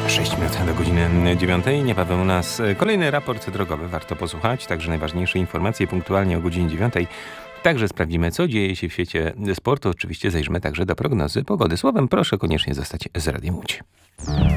6 minut do godziny 9. Niebawem u nas kolejny raport drogowy. Warto posłuchać. Także najważniejsze informacje punktualnie o godzinie 9. Także sprawdzimy, co dzieje się w świecie sportu. Oczywiście zajrzymy także do prognozy pogody. Słowem, proszę koniecznie zostać z Radiem Łódź.